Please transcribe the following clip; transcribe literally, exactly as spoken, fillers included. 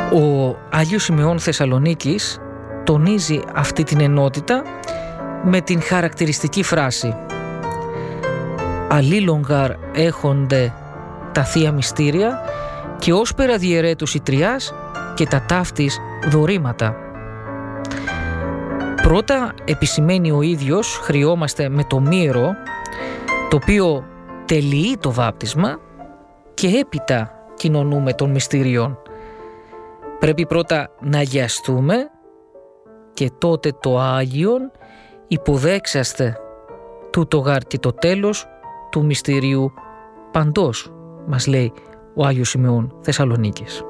Ο Άγιος Σημεών Θεσσαλονίκης τονίζει αυτή την ενότητα με την χαρακτηριστική φράση «Αλλήλογγαρ έχονται τα θεία μυστήρια και όσπερα διαιρέτους η τριάς και τα ταύτης δωρήματα». Πρώτα, επισημαίνει ο ίδιος, χρειόμαστε με το μύρο, το οποίο τελειεί το βάπτισμα, και έπειτα κοινωνούμε των μυστηριών. Πρέπει πρώτα να αγιαστούμε και τότε το Άγιον υποδέξαστε τούτο γάρ και το τέλος του μυστηρίου παντός, μας λέει ο Άγιος Σημεών Θεσσαλονίκης.